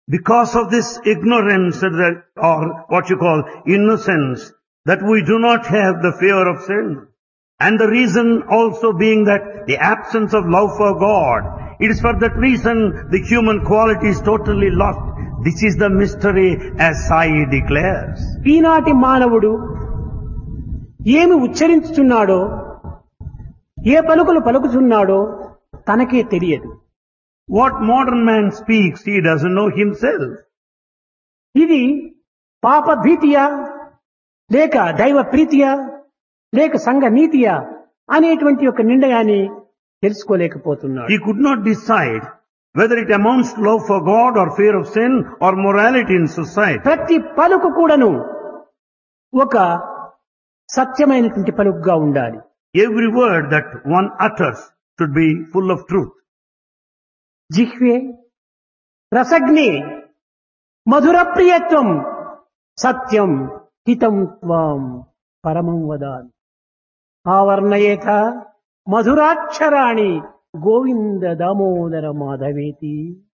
Because of this ignorance or what you call innocence, that we do not have the fear of sin. And the reason also being that the absence of love for God. It is for that reason the human quality is totally lost. This is the mystery as Sai declares. ఈనాటి మానవుడు ఏమి ఉచ్చరించుచున్నాడో, ఏ పలుకులు పలుకుచున్నాడో తనకే తెలియదు. What modern man speaks, he doesn't know himself. ఇది పాప భీతియా, లేక దైవ ప్రీతియా, లేక సంఘ నీతియా అనేటువంటి ఒక నిర్ణయాన్ని తెలుసుకోలేకపోతున్నాడు. He could not decide whether it amounts to love for God or fear of sin or morality in society. ప్రతి పలుకు కూడాను ఒక సత్యమైనటువంటి పలుకుగా ఉండాలి. Every word that one utters should be full of truth. జిహ్వే రసగ్నే మధుర ప్రియత్వం సత్యం హితం త్వాం పరమం వదామి ఆవర్ణయేత మధురాక్షరాణి గోవింద దామోదర మాధవేతి.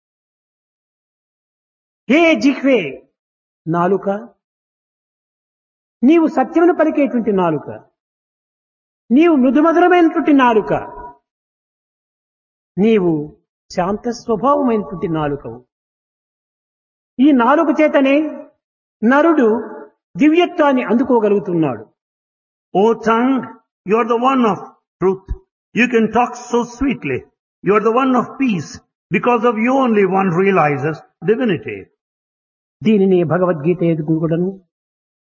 హే జిహ్వే నాలుక, నీవు సత్యమును పలికేటువంటి నాలుక, నీవు మృదుమధురమైనటువంటి నాలుక, నీవు శాంత స్వభావమైనటువంటి నాలుకవు. ఈ నాలుక చేతనే నరుడు దివ్యత్వాన్ని అందుకోగలుగుతున్నాడు. O tongue, you are the one of truth. You can talk so sweetly. You are the one of peace. Because of you only one realizes divinity. దీనిని భగవద్గీత ఎదుగుడను